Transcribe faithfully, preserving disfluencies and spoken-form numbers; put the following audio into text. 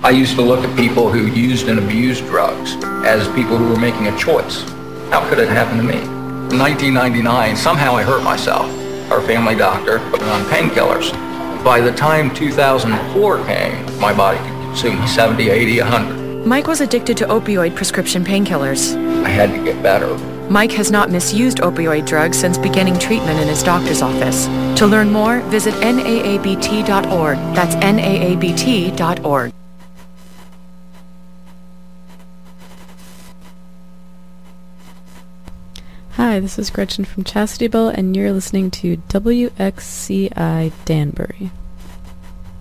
I used to look at people who used and abused drugs as people who were making a choice. How could it happen to me? In nineteen ninety-nine, somehow I hurt myself. Our family doctor put me on painkillers. By the time two thousand four came, my body could consume seventy, eighty, one hundred. Mike was addicted to opioid prescription painkillers. I had to get better. Mike has not misused opioid drugs since beginning treatment in his doctor's office. To learn more, visit N A A B T dot org. That's N A A B T dot org. Hi, this is Gretchen from Chastity Belt, and you're listening to W X C I Danbury.